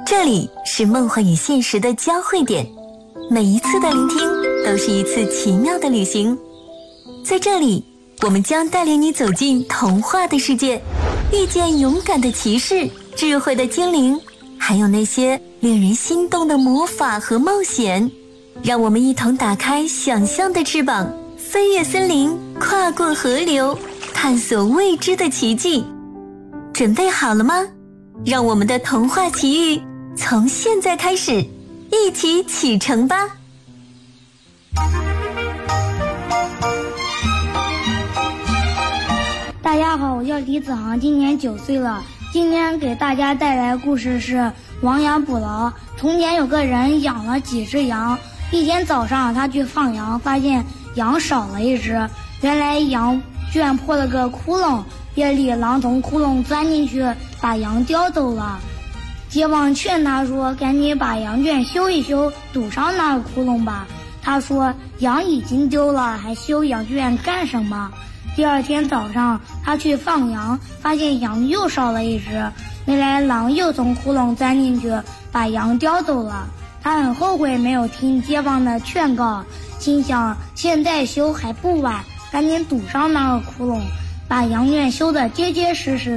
这里是梦幻与现实的交汇点，每一次的聆听都是一次奇妙的旅行。在这里，我们将带领你走进童话的世界，遇见勇敢的骑士、智慧的精灵，还有那些令人心动的魔法和冒险。让我们一同打开想象的翅膀，飞越森林，跨过河流，探索未知的奇迹。准备好了吗？让我们的童话奇遇从现在开始，一起启程吧！ 大家好，我叫李子航，今年9岁了。今天给大家带来的故事是亡羊补牢。从前有个人养了几只羊，一天早上他去放羊，发现羊少了一只。原来羊圈破了个窟窿，夜里狼从窟窿钻进去，把羊叼走了。街坊劝他说，赶紧把羊圈修一修，堵上那个窟窿吧。他说，羊已经丢了，还修羊圈干什么？第二天早上他去放羊，发现羊又少了一只。原来狼又从窟窿钻进去，把羊叼走了。他很后悔没有听街坊的劝告，心想现在修还不晚，赶紧堵上那个窟窿，把羊圈修得结结实实。